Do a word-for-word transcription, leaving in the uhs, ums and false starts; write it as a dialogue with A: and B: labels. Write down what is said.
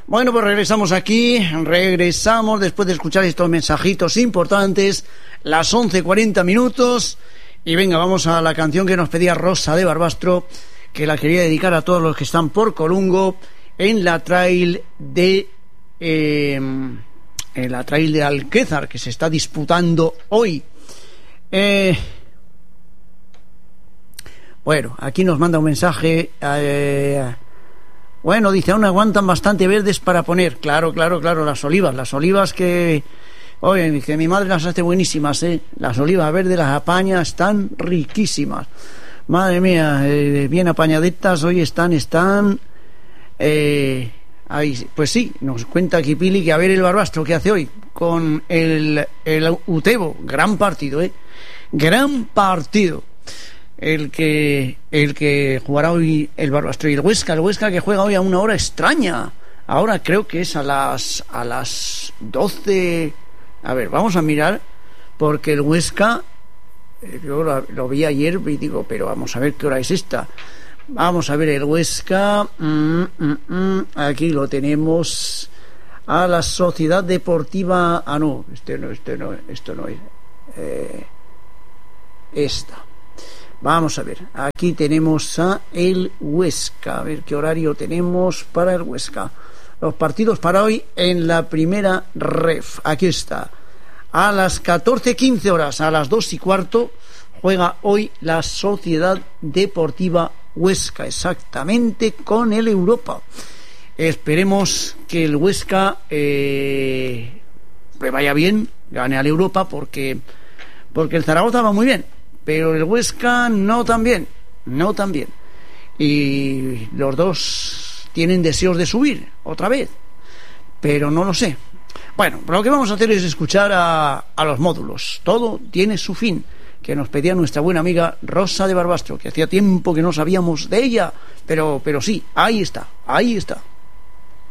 A: Bueno, pues regresamos aquí, regresamos después de escuchar estos mensajitos importantes, las once cuarenta minutos, y venga, vamos a la canción que nos pedía Rosa de Barbastro, que la quería dedicar a todos los que están por Colungo en la trail de eh, en la trail de Alquézar, que se está disputando hoy. Eh, bueno, aquí nos manda un mensaje. Eh, bueno, dice, aún aguantan bastante verdes para poner. Claro, claro, claro, las olivas, las olivas que... Oye, que mi madre las hace buenísimas, ¿eh? Las olivas verdes, las apaña, están riquísimas. Madre mía, eh, bien apañaditas, hoy están, están... Eh, ahí, pues sí, nos cuenta aquí Pili que a ver el Barbastro que hace hoy con el, el Utebo. Gran partido, ¿eh? Gran partido. El que el que jugará hoy el Barbastro y el Huesca, el Huesca que juega hoy a una hora extraña. Ahora creo que es a las a las doce. A ver, vamos a mirar, porque el Huesca, yo lo, lo vi ayer y digo, pero vamos a ver qué hora es esta. Vamos a ver el Huesca. Mm, mm, mm, aquí lo tenemos. A la Sociedad Deportiva. Ah, no, este no, este no, esto no es. Eh, esta. Vamos a ver, aquí tenemos a el Huesca, a ver qué horario tenemos para el Huesca. Los partidos para hoy en la primera ref, aquí está. A las catorce quince horas, a las dos y cuarto, juega hoy la Sociedad Deportiva Huesca, exactamente con el Europa. Esperemos que el Huesca eh, le vaya bien, gane al Europa, porque, porque el Zaragoza va muy bien. Pero el Huesca no tan bien, no tan bien. Y los dos tienen deseos de subir otra vez, pero no lo sé. Bueno, lo que vamos a hacer es escuchar a, a los módulos. Todo tiene su fin, que nos pedía nuestra buena amiga Rosa de Barbastro, que hacía tiempo que no sabíamos de ella, pero, pero sí, ahí está, ahí está.